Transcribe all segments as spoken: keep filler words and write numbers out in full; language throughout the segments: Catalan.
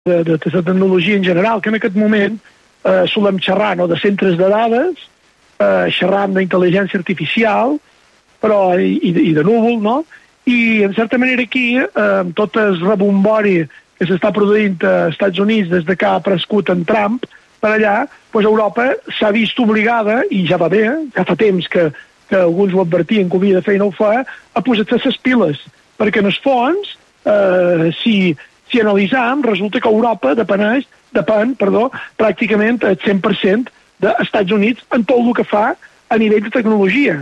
de, de, de tecnologia en general, que en aquest moment eh, solem xerrar, no?, de centres de dades, eh, xerram d'intel·ligència artificial, però i, i, i de núvol, no? I en certa manera aquí, eh, amb tot el rebombori que s'està produint als Estats Units des de que ha prescut en Trump per allà, doncs Europa s'ha vist obligada, i ja va bé, ja fa temps que, que alguns ho advertien que ho havia de fer i no ho fa, a posar-se les piles, perquè en el fons, eh, si, si analitzam, resulta que Europa depeneix, depèn, perdó, pràcticament el cent per cent dels Estats Units en tot el que fa a nivell de tecnologia,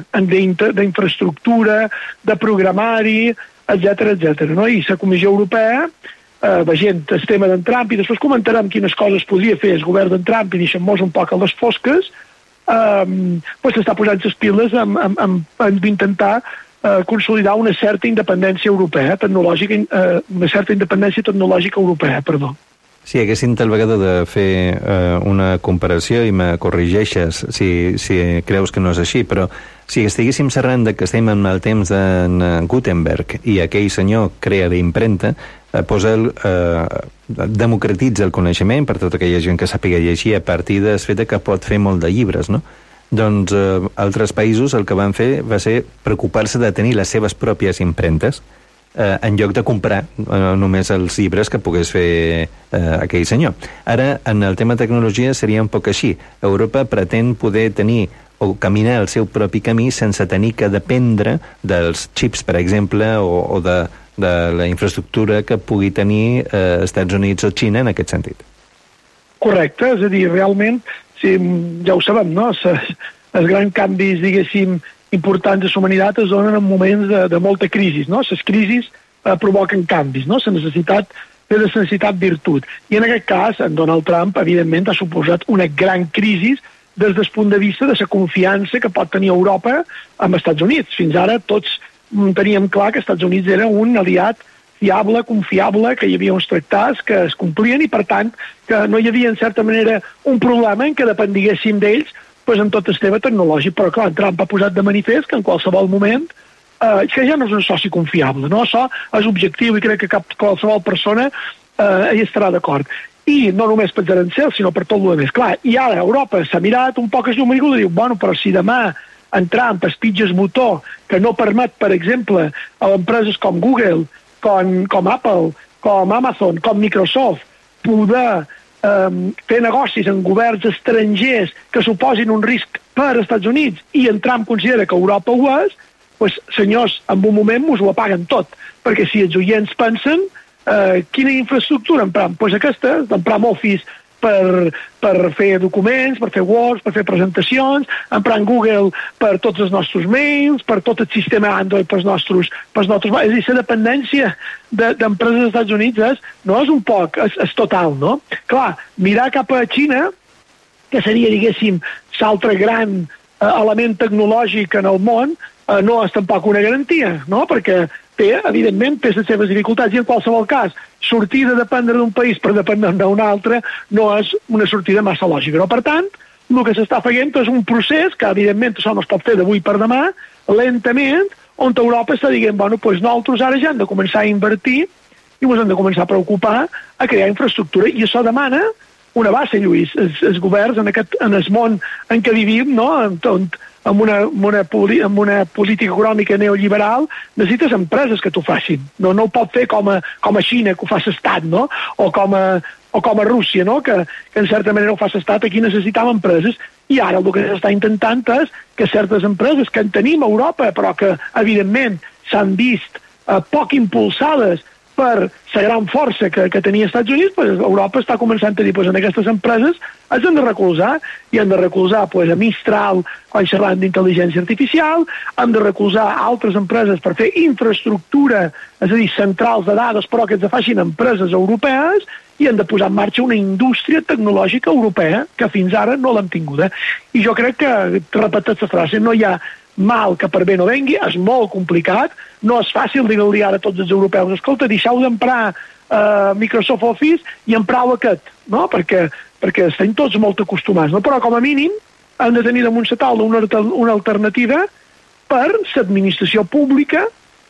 d'infraestructura, de programari, etcètera, etcètera, no? I la Comissió Europea, eh, veient el tema d'en Trump, i després comentarem quines coses podria fer el govern d'en Trump i deixem-nos un poc a les fosques, eh, pues s'està posant les piles amb, amb, amb, amb intentar eh, consolidar una certa independència europea, tecnològica, eh, una certa independència tecnològica europea, perdó. Si haguessin tal vegada de fer eh, una comparació, i me corregeixes si, si creus que no és així, però si estiguéssim xerrant de que estem en el temps de Gutenberg i aquell senyor crea d'impremta, eh, posa el, eh, democratitza el coneixement per tota aquella gent que sàpiga llegir a partir del fet que pot fer molt de llibres, no? Doncs eh, altres països el que van fer va ser preocupar-se de tenir les seves pròpies impremtes, eh, en lloc de comprar eh, només els llibres que pogués fer eh, aquell senyor. Ara, en el tema de tecnologia seria un poc així. Europa pretén poder tenir o caminar el seu propi camí sense tenir que dependre dels xips, per exemple, o, o de, de la infraestructura que pugui tenir eh, Estats Units o Xina en aquest sentit. Correcte, és a dir, realment, si, ja ho sabem, no? Els, els grans canvis, diguéssim, importants de la humanitat es donen en moments de, de molta crisi, no? Les crisis eh, provoquen canvis, no? La necessitat de la necessitat virtut. I en aquest cas, en Donald Trump, evidentment, ha suposat una gran crisi des del punt de vista de la confiança que pot tenir Europa amb els Estats Units. Fins ara tots teníem clar que els Estats Units era un aliat fiable, confiable, que hi havia uns tractats que es complien i, per tant, que no hi havia, en certa manera, un problema en què dependiguéssim d'ells pues, en tot el tema tecnològic. Però, clar, Trump ha posat de manifest que en qualsevol moment eh, que ja no és un soci confiable, no? Això és objectiu i crec que cap, qualsevol persona eh, hi estarà d'acord. I no només per arancels, sinó per tot el més. Clar, i ara Europa s'ha mirat un poc el llum i diu, bueno, però si demà en Trump es pitja el botó que no permet, per exemple, a empreses com Google, com, com Apple, com Amazon, com Microsoft, poder eh, fer negocis en governs estrangers que suposin un risc per als Estats Units i en Trump considera que Europa ho és, doncs, senyors, en un moment us ho apaguen tot, perquè si els oients pensen Uh, quina infraestructura empram? Doncs pues aquesta, empram Office per, per fer documents, per fer Word, per fer presentacions, empram Google per tots els nostres mails, per tot el sistema Android pels nostres... Pels nostres és a dir, la dependència d'empreses de, dels Estats Units és, no és un poc, és, és total, no? Clar, mirar cap a Xina, que seria, diguéssim, l'altre gran uh, element tecnològic en el món, uh, no és tampoc una garantia, no? Perquè té, evidentment, té les seves dificultats i en qualsevol cas, sortir de dependre d'un país per dependre d'un altre no és una sortida massa lògica. Però, per tant, el que s'està fent és un procés que, evidentment, això no es pot fer d'avui per demà, lentament, on Europa està dient, bueno, doncs nosaltres ara ja hem de començar a invertir i ens hem de començar a preocupar a crear infraestructura. I això demana una base, Lluís. Els, els governs en, aquest, en el món en què vivim, no?, on, amb una, amb, una, amb una política econòmica neoliberal, necessites empreses que t'ho facin. No, no ho pot fer com a, com a Xina, que ho fa l'Estat, no? O com a, o com a Rússia, no? Que, que en certa manera ho fa l'Estat. Aquí necessitam empreses i ara el que s'està intentant és que certes empreses que en tenim a Europa, però que, evidentment, s'han vist eh, poc impulsades per la gran força que, que tenia els Estats Units, pues, Europa està començant a dir pues, en aquestes empreses es han de recolzar, i han de recolzar pues, a Mistral, quan xerrant d'intel·ligència artificial, han de recolzar altres empreses per fer infraestructura, és a dir, centrals de dades, però que ens facin empreses europees, i han de posar en marxa una indústria tecnològica europea que fins ara no l'hem tinguda. I jo crec que, repeteix la frase, no hi ha mal que per bé no vengui, és molt complicat, no és fàcil dir-li ara a tots els europeus, escolta, deixeu d'emprar uh, Microsoft Office i emprau aquest, no? Perquè, perquè estem tots molt acostumats, no? Però com a mínim han de tenir damunt la taula una, una alternativa per l'administració pública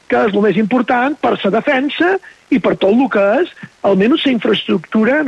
que és el més important per la defensa i per tot el que és, almenys la infraestructura